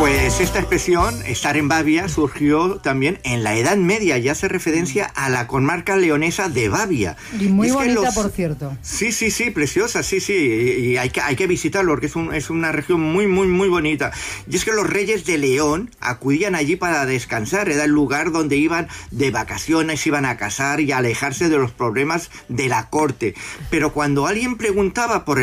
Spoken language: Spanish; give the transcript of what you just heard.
Pues esta expresión, estar en Babia, surgió también en la Edad Media, ya hace referencia a la comarca leonesa de Babia. Y muy bonita, por cierto. Sí, preciosa, sí, y hay que visitarlo porque es una región muy bonita. Y es que los reyes de León acudían allí para descansar, era el lugar donde iban de vacaciones, iban a casar y a alejarse de los problemas de la corte. Pero cuando alguien preguntaba por